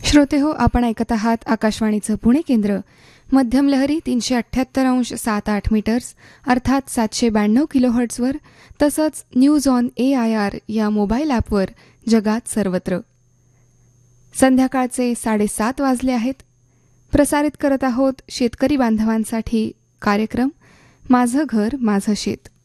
श्रोते हो, आपण ऐकत आहात आकाशवाणीचं पुणे केंद्र. मध्यम लहरी 378.78 मीटर्स अर्थात 792 किलोहर्ट्झवर, तसंच न्यूज ऑन AIR या मोबाईल ॲपवर जगात सर्वत्र. संध्याकाळचे 7:30 वाजले आहेत. प्रसारित करत आहोत शेतकरी बांधवांसाठी कार्यक्रम माझं घर माझं शेत.